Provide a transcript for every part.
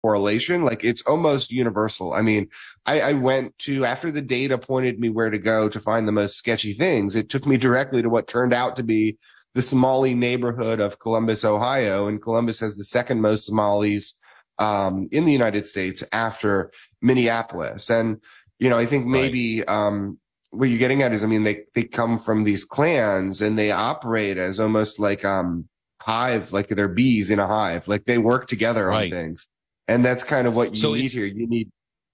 correlation. Like it's almost universal. I mean, I went to, after the data pointed me where to go to find the most sketchy things, it took me directly to what turned out to be the Somali neighborhood of Columbus, Ohio. And Columbus has the second most Somalis in the United States after Minneapolis. And, I think maybe what you're getting at is, I mean, they come from these clans and they operate as almost like hive, like they're bees in a hive, like they work together on things. And that's kind of what you need here. You need.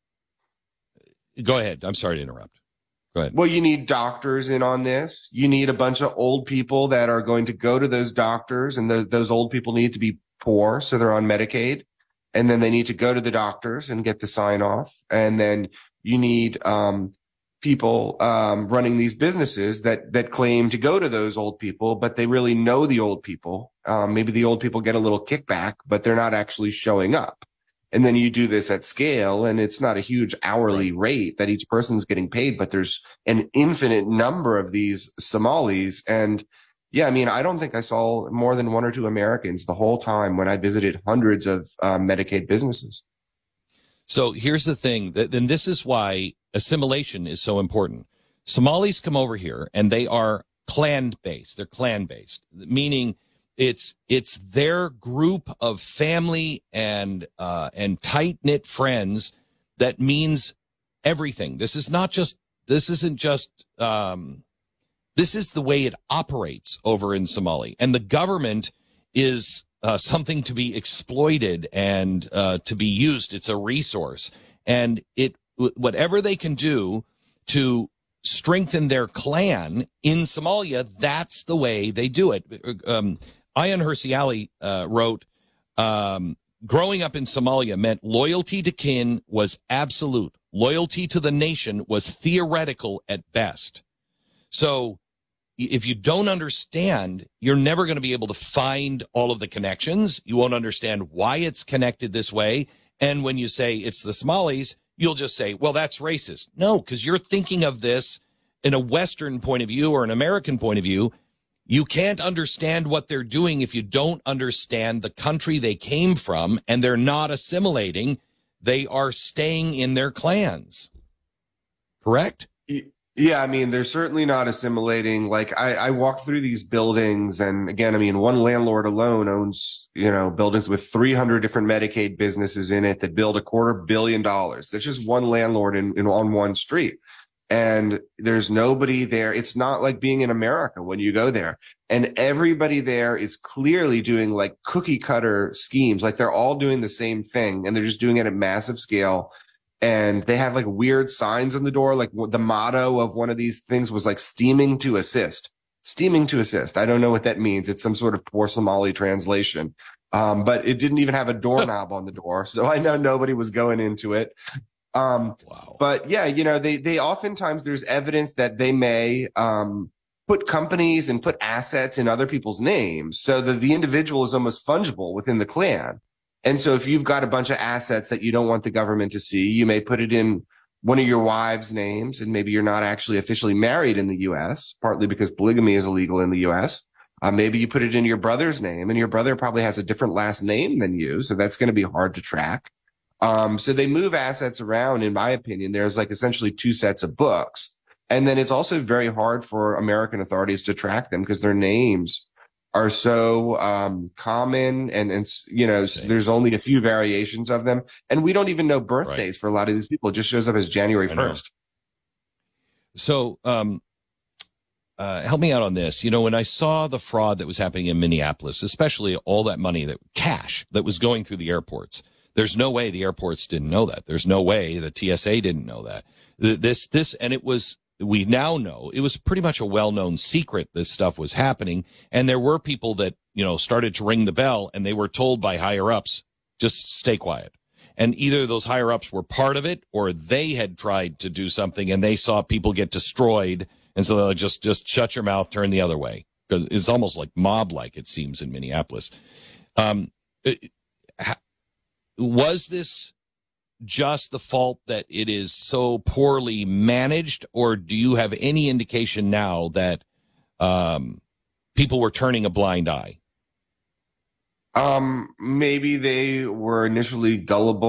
Go ahead. I'm sorry to interrupt. Go ahead. Well, you need doctors in on this. You need a bunch of old people that are going to go to those doctors, and those old people need to be poor, so they're on Medicaid. And then they need to go to the doctors and get the sign off. And then you need people running these businesses that claim to go to those old people, but they really know the old people. Maybe the old people get a little kickback, but they're not actually showing up. And then you do this at scale, and it's not a huge hourly rate that each person's getting paid, but there's an infinite number of these Somalis. And yeah, I mean, I don't think I saw more than one or two Americans the whole time when I visited hundreds of Medicaid businesses. So here's the thing, and this is why assimilation is so important. Somalis come over here, and they are clan-based. They're clan-based, meaning it's their group of family and tight-knit friends that means everything. This is the way it operates over in Somalia. And the government is something to be exploited and to be used. It's a resource. And whatever they can do to strengthen their clan in Somalia, that's the way they do it. Ayaan Hirsi Ali wrote, growing up in Somalia meant loyalty to kin was absolute. Loyalty to the nation was theoretical at best. So if you don't understand, you're never going to be able to find all of the connections. You won't understand why it's connected this way. And when you say it's the Somalis, you'll just say, well, that's racist. No, because you're thinking of this in a Western point of view or an American point of view. You can't understand what they're doing if you don't understand the country they came from, and they're not assimilating. They are staying in their clans. Correct? Yeah, I mean, they're certainly not assimilating. Like I walk through these buildings, and again, I mean, one landlord alone owns, buildings with 300 different Medicaid businesses in it that build $250 million. That's just one landlord on one street. And there's nobody there. It's not like being in America when you go there. And everybody there is clearly doing like cookie cutter schemes. Like they're all doing the same thing, and they're just doing it at massive scale. And they have like weird signs on the door. Like the motto of one of these things was like steaming to assist. Steaming to assist. I don't know what that means. It's some sort of poor Somali translation. But it didn't even have a doorknob on the door. So I know nobody was going into it. Wow. But yeah, they oftentimes there's evidence that they may put companies and put assets in other people's names so that the individual is almost fungible within the clan. And so if you've got a bunch of assets that you don't want the government to see, you may put it in one of your wives' names, and maybe you're not actually officially married in the U.S., partly because polygamy is illegal in the U.S. Maybe you put it in your brother's name, and your brother probably has a different last name than you, so that's going to be hard to track. So they move assets around, in my opinion. There's like essentially two sets of books. And then it's also very hard for American authorities to track them because their names are so common, and there's only a few variations of them, and we don't even know birthdays for a lot of these people. It just shows up as January 1st. So help me out on this. When I saw the fraud that was happening in Minneapolis, especially all that money, cash that was going through the airports, there's no way the airports didn't know that. There's no way the TSA didn't know that. And it was. We now know it was pretty much a well-known secret this stuff was happening. And there were people that, started to ring the bell, and they were told by higher ups, just stay quiet. And either those higher ups were part of it, or they had tried to do something and they saw people get destroyed. And so they'll just shut your mouth, turn the other way. Because it's almost like mob-like, it seems, in Minneapolis. Was this just the fault that it is so poorly managed, or do you have any indication now that people were turning a blind eye? Maybe they were initially gullible